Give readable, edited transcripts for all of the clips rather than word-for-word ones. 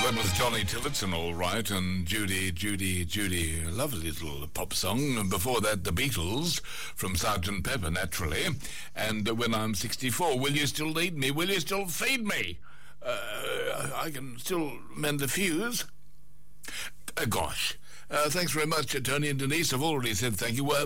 That was Johnny Tillotson, all right, and Judy, Judy, Judy. A lovely little pop song. And before that, the Beatles, from Sgt. Pepper, naturally. And When I'm 64, Will You Still Need Me? Will You Still Feed Me? I can still mend the fuse. Gosh. Thanks very much, Tony and Denise. I've already said thank you.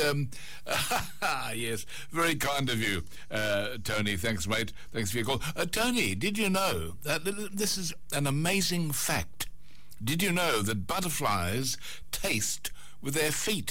Yes, very kind of you, Tony. Thanks, mate. Thanks for your call. Tony, did you know that this is an amazing fact? Did you know that butterflies taste with their feet?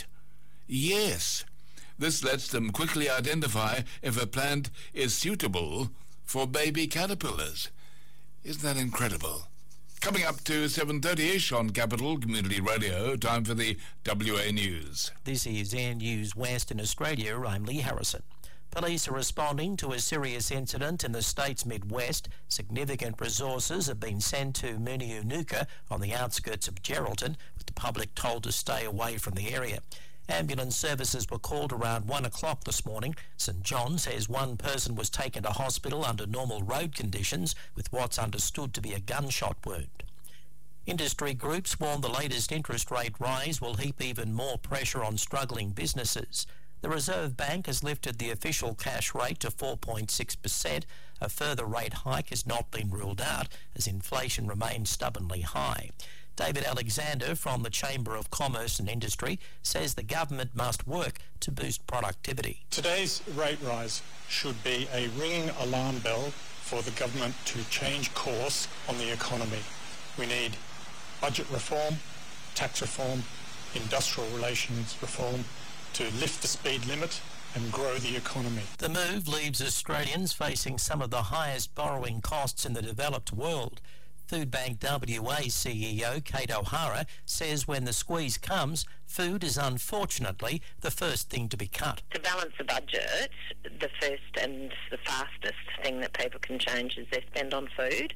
Yes. This lets them quickly identify if a plant is suitable for baby caterpillars. Isn't that incredible? Coming up to 7:30ish on Capital Community Radio, time for the WA News. This is Air News Western Australia. I'm Lee Harrison. Police are responding to a serious incident in the state's Midwest. Significant resources have been sent to Muniunuka on the outskirts of Geraldton, with the public told to stay away from the area. Ambulance services were called around 1 o'clock this morning. St John says one person was taken to hospital under normal road conditions with what's understood to be a gunshot wound. Industry groups warn the latest interest rate rise will heap even more pressure on struggling businesses. The Reserve Bank has lifted the official cash rate to 4.6%. A further rate hike has not been ruled out as inflation remains stubbornly high. David Alexander from the Chamber of Commerce and Industry says the government must work to boost productivity. Today's rate rise should be a ringing alarm bell for the government to change course on the economy. We need budget reform, tax reform, industrial relations reform to lift the speed limit and grow the economy. The move leaves Australians facing some of the highest borrowing costs in the developed world. Foodbank WA CEO Kate O'Hara says when the squeeze comes, food is unfortunately the first thing to be cut. To balance the budget, the first and the fastest thing that people can change is their spend on food.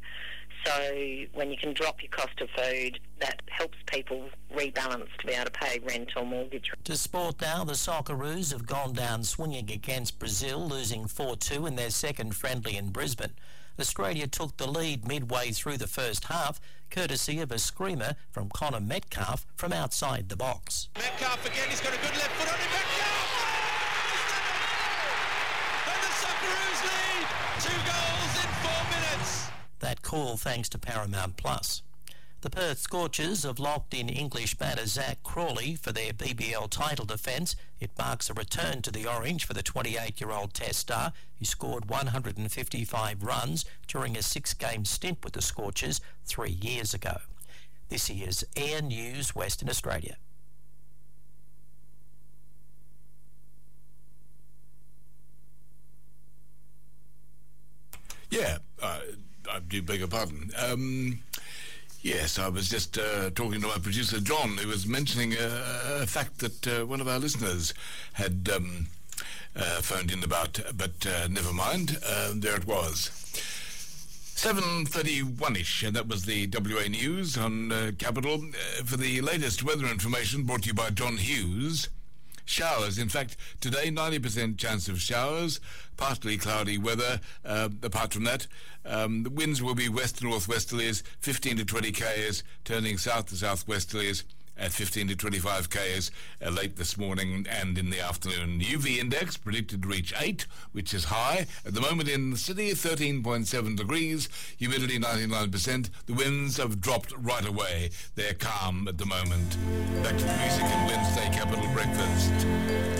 So when you can drop your cost of food, that helps people rebalance to be able to pay rent or mortgage. To sport now, the Socceroos have gone down swinging against Brazil, losing 4-2 in their second friendly in Brisbane. Australia took the lead midway through the first half, courtesy of a screamer from Connor Metcalf from outside the box. Metcalf again, he's got a good left foot on him. Metcalf! And the Socceroos lead! 2 goals in 4 minutes. That call thanks to Paramount Plus. The Perth Scorchers have locked in English batter Zach Crawley for their BBL title defence. It marks a return to the orange for the 28-year-old Test star, who scored 155 runs during a 6-game stint with the Scorchers 3 years ago. This is Air News Western Australia. Yeah, I do beg your pardon. Yes, I was just talking to my producer, John, who was mentioning a fact that one of our listeners had phoned in about, but never mind, there it was. 7:31ish, and that was the WA News on Capital. For the latest weather information brought to you by John Hughes. Showers, in fact, today 90% chance of showers, partly cloudy weather. Apart from that, the winds will be west to northwesterlies, 15 to 20 k's, turning south to southwesterlies at 15 to 25 k's late this morning and in the afternoon. UV index predicted to reach 8, which is high. At the moment in the city, 13.7 degrees, humidity 99%. The winds have dropped right away. They're calm at the moment. Back to the music and Wednesday Capital Breakfast.